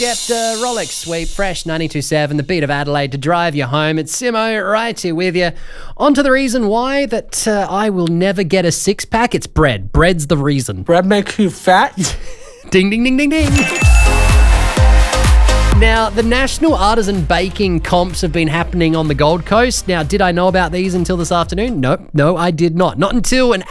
Skepta, Rolex Sweep, Fresh 92.7, the beat of Adelaide to drive you home. It's Simo right here with you. On to the reason why that I will never get a six-pack. It's bread. Bread's the reason. Bread makes you fat? Ding, ding, ding, ding, ding. Now, the National Artisan Baking Comps have been happening on the Gold Coast. Now, did I know about these until this afternoon? No, I did not. Not until an